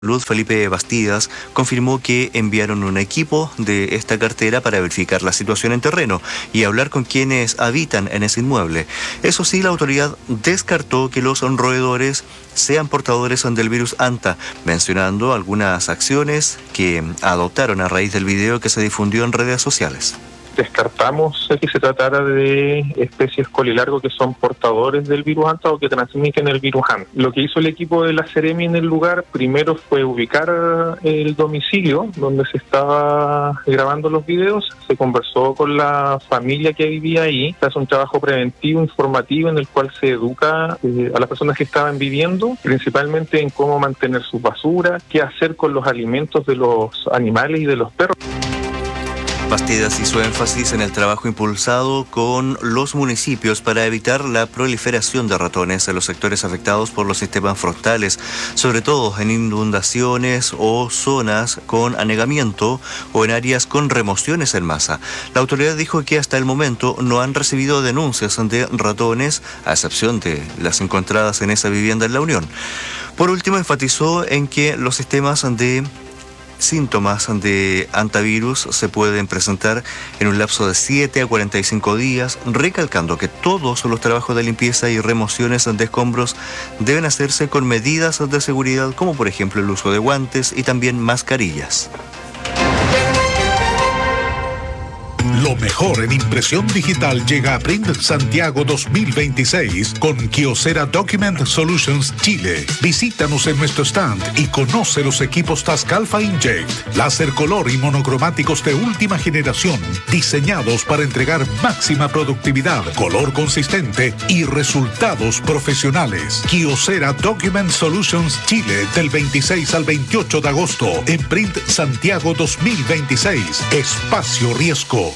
Salud, Felipe Bastidas, confirmó que enviaron un equipo de esta cartera para verificar la situación en terreno y hablar con quienes habitan en ese inmueble. Eso sí, la autoridad descartó que los roedores sean portadores del virus Anta, mencionando algunas acciones que adoptaron a raíz del video que se difundió en redes sociales. Descartamos que se tratara de especies colilargo que son portadores del virus Anta o que transmiten el virus Anta. Lo que hizo el equipo de la Seremi en el lugar primero fue ubicar el domicilio donde se estaba grabando los videos, se conversó con la familia que vivía ahí, se hace un trabajo preventivo, informativo en el cual se educa a las personas que estaban viviendo, principalmente en cómo mantener sus basuras, qué hacer con los alimentos de los animales y de los perros. Bastidas hizo énfasis en el trabajo impulsado con los municipios para evitar la proliferación de ratones en los sectores afectados por los sistemas frontales, sobre todo en inundaciones o zonas con anegamiento o en áreas con remociones en masa. La autoridad dijo que hasta el momento no han recibido denuncias de ratones, a excepción de las encontradas en esa vivienda en La Unión. Por último, enfatizó en que los sistemas de síntomas de antivirus se pueden presentar en un lapso de 7 a 45 días, recalcando que todos los trabajos de limpieza y remociones de escombros deben hacerse con medidas de seguridad, como por ejemplo el uso de guantes y también mascarillas. Lo mejor en impresión digital llega a Print Santiago 2026 con Kyocera Document Solutions Chile. Visítanos en nuestro stand y conoce los equipos Tascalfa Inject, láser color y monocromáticos de última generación, diseñados para entregar máxima productividad, color consistente y resultados profesionales. Kyocera Document Solutions Chile del 26 al 28 de agosto en Print Santiago 2026. Espacio Riesgo.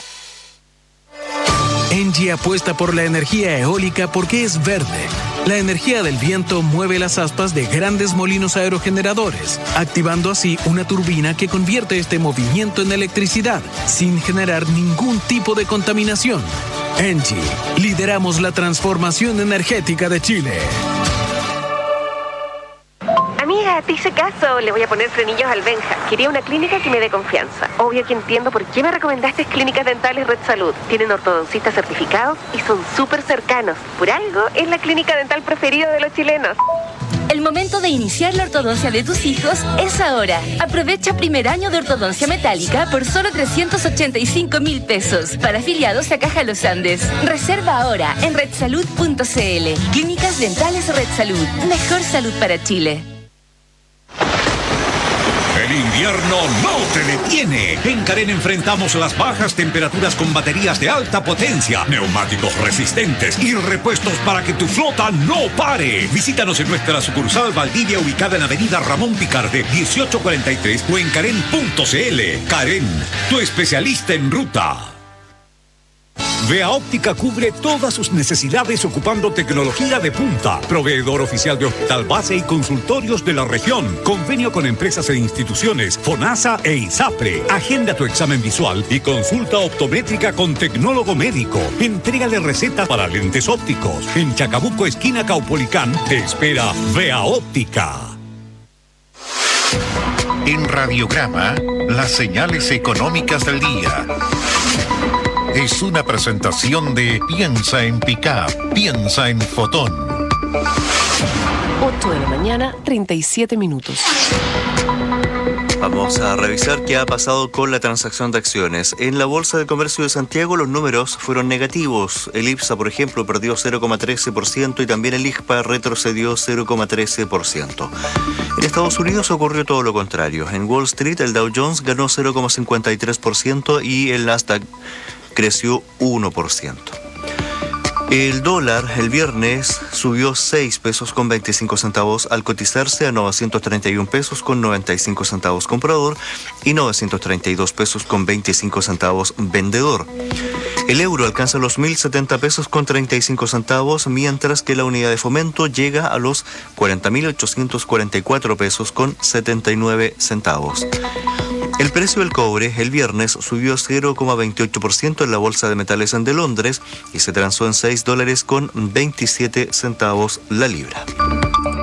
Engie apuesta por la energía eólica porque es verde. La energía del viento mueve las aspas de grandes molinos aerogeneradores, activando así una turbina que convierte este movimiento en electricidad, sin generar ningún tipo de contaminación. Engie, lideramos la transformación energética de Chile. Amiga, te hice caso, le voy a poner frenillos al Benja. Quería una clínica que me dé confianza. Obvio que entiendo por qué me recomendaste Clínicas Dentales Red Salud. Tienen ortodoncistas certificados y son súper cercanos. Por algo, es la clínica dental preferida de los chilenos. El momento de iniciar la ortodoncia de tus hijos es ahora. Aprovecha primer año de ortodoncia metálica por solo 385.000 pesos. Para afiliados a Caja Los Andes. Reserva ahora en redsalud.cl. Clínicas Dentales Red Salud. Mejor salud para Chile. El invierno no te detiene. En Carén enfrentamos las bajas temperaturas con baterías de alta potencia, neumáticos resistentes y repuestos para que tu flota no pare. Visítanos en nuestra sucursal Valdivia, ubicada en Avenida Ramón Picarde, 1843 o en Carén.cl. Carén, tu especialista en ruta. Vea Óptica cubre todas sus necesidades ocupando tecnología de punta. Proveedor oficial de hospital base y consultorios de la región. Convenio con empresas e instituciones, FONASA e ISAPRE. Agenda tu examen visual y consulta optométrica con tecnólogo médico. Entrégale receta para lentes ópticos. En Chacabuco, esquina Caupolicán, te espera Vea Óptica. En Radiograma, las señales económicas del día. Es una presentación de Piensa en Pickup, piensa en Fotón. 8 de la mañana, 37 minutos. Vamos a revisar qué ha pasado con la transacción de acciones. En la Bolsa de Comercio de Santiago los números fueron negativos. El IPSA, por ejemplo, perdió 0,13% y también el IGPA retrocedió 0,13%. En Estados Unidos ocurrió todo lo contrario. En Wall Street el Dow Jones ganó 0,53% y el Nasdaq creció 1%. El dólar el viernes subió 6 pesos con 25 centavos al cotizarse a 931 pesos con 95 centavos comprador y 932 pesos con 25 centavos vendedor. El euro alcanza los 1.070 pesos con 35 centavos, mientras que la unidad de fomento llega a los 40.844 pesos con 79 centavos. El precio del cobre el viernes subió 0,28% en la Bolsa de Metales de Londres y se transó en $6.27 la libra.